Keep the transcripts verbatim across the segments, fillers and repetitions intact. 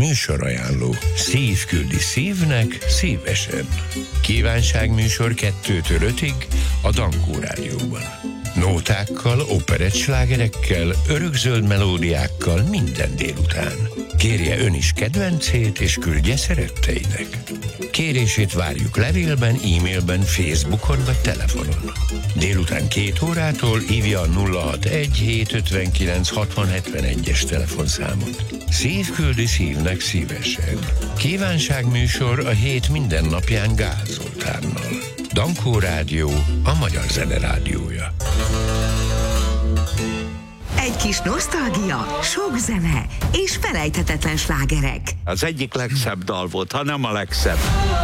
Műsorajánló. Szív küldi szívnek szívesen. Kívánságműsor kettőtől ötig a Dankó Rádióban. Nótákkal, operettslágerekkel, örökzöld melódiákkal minden délután. Kérje ön is kedvencét, és küldje szeretteinek. Kérését várjuk levélben, e-mailben, Facebookon vagy telefonon. Délután két órától hívja a nulla hatvanegy hétszázötvenkilenc hatvan hetvenegyes telefonszámot. Szív küldi szívnek szívesen. Kívánságműsor a hét minden napján Gál Zoltánnal. Dankó Rádió, a magyar zene rádiója. Egy kis nosztalgia, sok zene és felejthetetlen slágerek. Az egyik legszebb dal volt, ha nem a legszebb.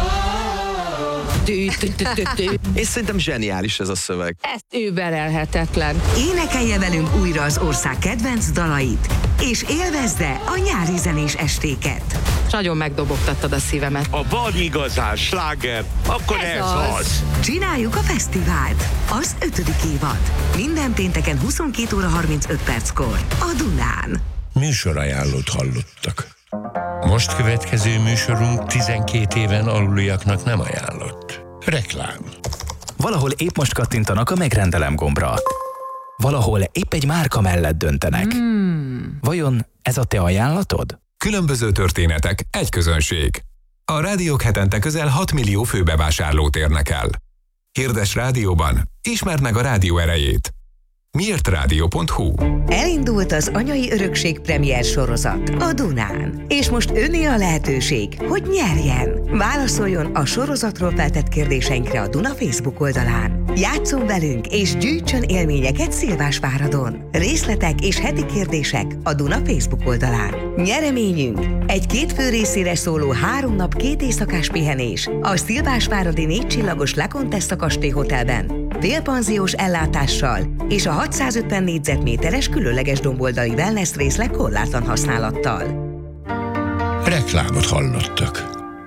És szerintem zseniális ez a szöveg. Ez überelhetetlen. Énekelje velünk újra az ország kedvenc dalait, és élvezze a nyári zenés estéket. Nagyon megdobogtattad a szívemet. A van igazán sláger, akkor ez, ez az. az. Csináljuk a fesztivált. Az ötödik évad. Minden pénteken huszonkét óra harmincöt perckor a Dunán. Műsorajánlót hallottak. Most következő műsorunk tizenkét éven aluliaknak nem ajánlott. Reklám. Valahol épp most kattintanak a megrendelem gombra. Valahol épp egy márka mellett döntenek. Hmm. Vajon ez a te ajánlatod? Különböző történetek, egy közönség. A rádiók hetente közel hat millió főbevásárlót érnek el. Hirdess rádióban, ismerd meg a rádió erejét. miért rádió pont hu. Elindult az Anyai Örökség premier sorozat a Dunán. És most önné a lehetőség, hogy nyerjen. Válaszoljon a sorozatról feltett kérdéseinkre a Duna Facebook oldalán. Játsszon velünk és gyűjtsön élményeket Szilvásváradon. Részletek és heti kérdések a Duna Facebook oldalán. Nyereményünk egy két fő részére szóló három nap két éjszakás pihenés a Szilvásváradi négy csillagos La Contessa kastély hotelben. Félpanziós ellátással és a hatszázötven négyzetméteres különleges domboldali wellness részleg korlátlan használattal. Reklámot hallottak.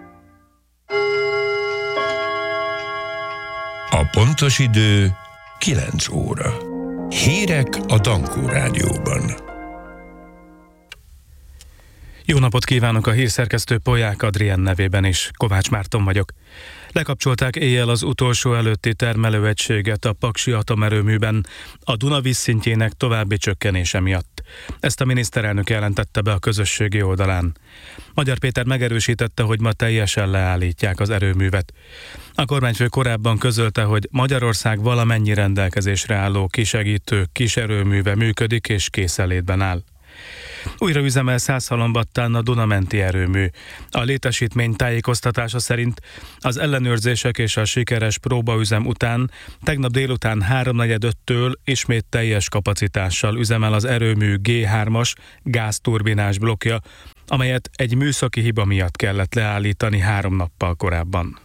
A pontos idő kilenc óra. Hírek a Dankó Rádióban. Jó napot kívánok, a hírszerkesztő Polyák Adrien nevében is. Kovács Márton vagyok. Lekapcsolták éjjel az utolsó előtti termelőegységet a Paksi atomerőműben a Duna vízszintjének további csökkenése miatt. Ezt a miniszterelnök jelentette be a közösségi oldalán. Magyar Péter megerősítette, hogy ma teljesen leállítják az erőművet. A kormányfő korábban közölte, hogy Magyarország valamennyi rendelkezésre álló kisegítő kiserőműve működik és készenlétben áll. Újra üzemel Szászhalombattán a Dunamenti erőmű. A létesítmény tájékoztatása szerint az ellenőrzések és a sikeres próbaüzem után tegnap délután háromnegyed öttől ismét teljes kapacitással üzemel az erőmű gé hármas gázturbinás blokkja, amelyet egy műszaki hiba miatt kellett leállítani három nappal korábban.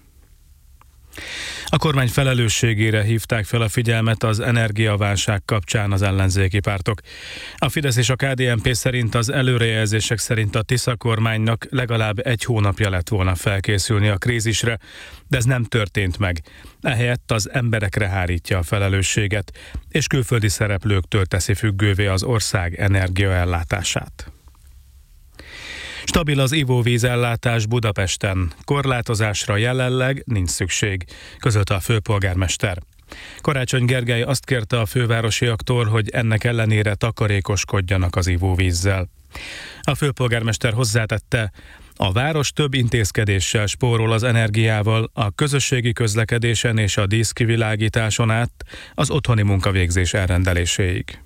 A kormány felelősségére hívták fel a figyelmet az energiaválság kapcsán az ellenzéki pártok. A Fidesz és a ká dé en pé szerint az előrejelzések szerint a Tisza kormánynak legalább egy hónapja lett volna felkészülni a krízisre, de ez nem történt meg. Ehelyett az emberekre hárítja a felelősséget, és külföldi szereplőktől teszi függővé az ország energiaellátását. Stabil az ivóvízellátás Budapesten. Korlátozásra jelenleg nincs szükség, közölte a főpolgármester. Karácsony Gergely azt kérte a fővárosiaktól, hogy ennek ellenére takarékoskodjanak az ivóvízzel. A főpolgármester hozzátette, a város több intézkedéssel spórol az energiával, a közösségi közlekedésen és a díszkivilágításon át az otthoni munkavégzés elrendeléséig.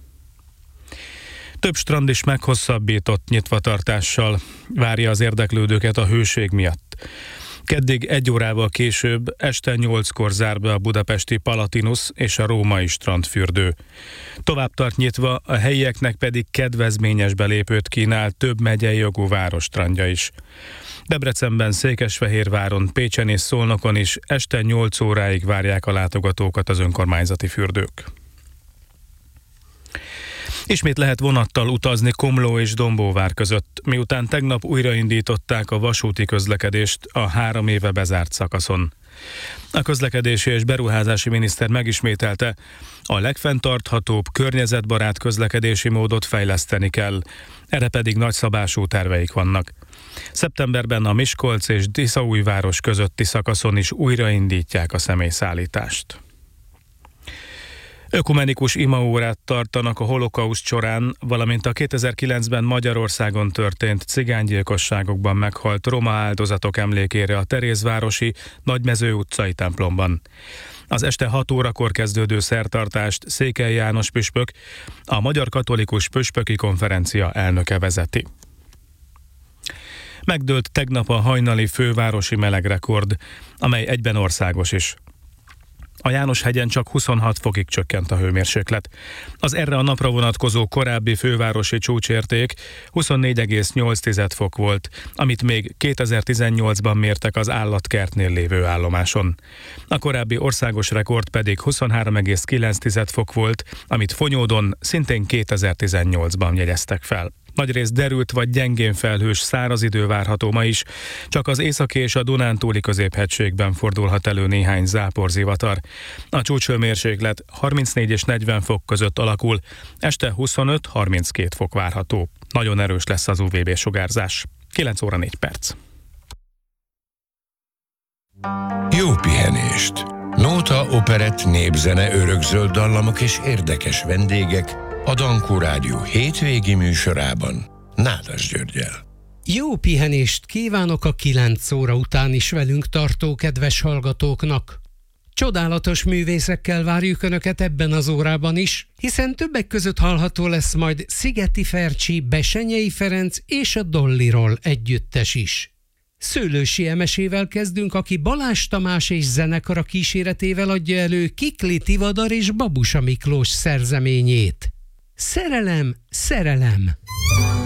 Több strand is meghosszabbított nyitvatartással várja az érdeklődőket a hőség miatt. Keddig egy órával később este nyolckor zár be a budapesti Palatinus és a római strandfürdő. Tovább tart nyitva, a helyieknek pedig kedvezményes belépőt kínál több megyei jogú városstrandja is. Debrecenben, Székesfehérváron, Pécsen és Szolnokon is este nyolc óráig várják a látogatókat az önkormányzati fürdők. Ismét lehet vonattal utazni Komló és Dombóvár között, miután tegnap újraindították a vasúti közlekedést a három éve bezárt szakaszon. A közlekedési és beruházási miniszter megismételte, a legfenntarthatóbb, környezetbarát közlekedési módot fejleszteni kell, erre pedig nagyszabású terveik vannak. Szeptemberben a Miskolc és Tiszaújváros közötti szakaszon is újraindítják a személyszállítást. Ökumenikus imaórát tartanak a holokauszt során, valamint a kétezer-kilencben Magyarországon történt cigánygyilkosságokban meghalt roma áldozatok emlékére a Terézvárosi Nagymező utcai templomban. Az este hat órakor kezdődő szertartást Székely János püspök, a Magyar Katolikus Püspöki Konferencia elnöke vezeti. Megdőlt tegnap a hajnali fővárosi melegrekord, amely egyben országos is. A János-hegyen csak huszonhat fokig csökkent a hőmérséklet. Az erre a napra vonatkozó korábbi fővárosi csúcsérték huszonnégy egész nyolc fok volt, amit még kétezer-tizennyolcban mértek az állatkertnél lévő állomáson. A korábbi országos rekord pedig huszonhárom egész kilenc fok volt, amit Fonyódon szintén kétezer-tizennyolcban jegyeztek fel. Nagyrészt derült vagy gyengén felhős száraz idő várható ma is, csak az északi és a Dunántúli középhegységben fordulhat elő néhány záporzivatar. A csúcshőmérséklet harmincnégy és negyven fok között alakul, este huszonöt-harminckét fok várható. Nagyon erős lesz az u vé bé sugárzás. kilenc óra négy perc. Jó pihenést! Nóta, operett, népzene, örökzöld dallamok és érdekes vendégek a Dankó Rádió hétvégi műsorában Nádas Györggyel. Jó pihenést kívánok a kilenc óra után is velünk tartó kedves hallgatóknak. Csodálatos művészekkel várjuk Önöket ebben az órában is, hiszen többek között hallható lesz majd Szigeti Fercsi, Besenyei Ferenc és a Dolliról együttes is. Szőlősi Emesével kezdünk, aki Balázs Tamás és zenekara kíséretével adja elő Kikli Tivadar és Babusa Miklós szerzeményét. Szerelem, szerelem!